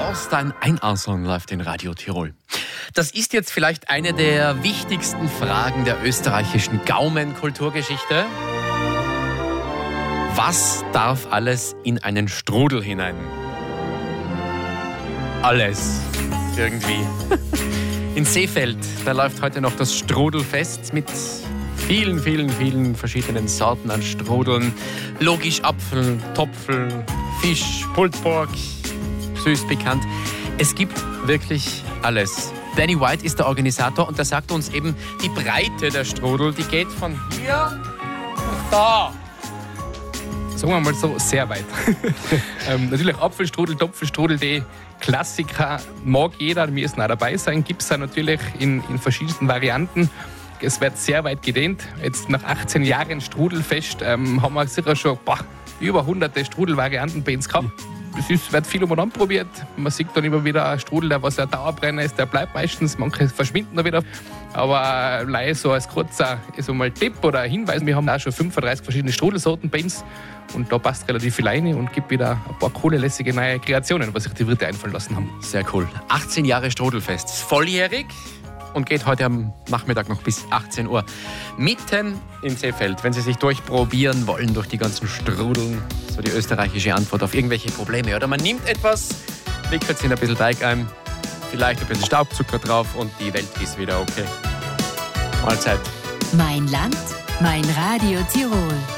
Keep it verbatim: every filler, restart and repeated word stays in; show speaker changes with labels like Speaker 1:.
Speaker 1: Orstein Einasseln läuft in Radio Tirol. Das ist jetzt vielleicht eine der wichtigsten Fragen der österreichischen Gaumenkulturgeschichte. Was darf alles in einen Strudel hinein? Alles. Irgendwie. In Seefeld, da läuft heute noch das Strudelfest mit vielen, vielen, vielen verschiedenen Sorten an Strudeln. Logisch Apfel, Topfel, Fisch, Pullpork, süß, pikant. Es gibt wirklich alles. Danny White ist der Organisator und der sagt uns eben, die Breite der Strudel, die geht von hier nach da.
Speaker 2: Sagen wir mal so, sehr weit. ähm, natürlich Apfelstrudel, Topfelstrudel, die Klassiker mag jeder, wir müssen auch dabei sein. Gibt es natürlich in, in verschiedensten Varianten. Es wird sehr weit gedehnt. Jetzt nach achtzehn Jahren Strudelfest ähm, haben wir sicher schon boah, über hunderte Strudelvarianten bei uns gehabt. Es ist, wird viel umeinander probiert. Man sieht dann immer wieder einen Strudel, der was ein Dauerbrenner ist, der bleibt meistens. Manche verschwinden dann wieder. Aber äh, so als kurzer so mal Tipp oder Hinweis, wir haben auch schon fünfunddreißig verschiedene Strudelsorten bei uns. Und da passt relativ viel rein und gibt wieder ein paar coole, lässige neue Kreationen, was sich die Wirte einfallen lassen haben.
Speaker 1: Sehr cool. achtzehn Jahre Strudelfest. Volljährig und geht heute am Nachmittag noch bis achtzehn Uhr. Mitten in Seefeld, wenn Sie sich durchprobieren wollen durch die ganzen Strudeln. So die österreichische Antwort auf irgendwelche Probleme. Oder man nimmt etwas, wickelt es in ein bisschen Teig ein, vielleicht ein bisschen Staubzucker drauf und die Welt ist wieder okay. Mahlzeit.
Speaker 3: Mein Land, mein Radio Tirol.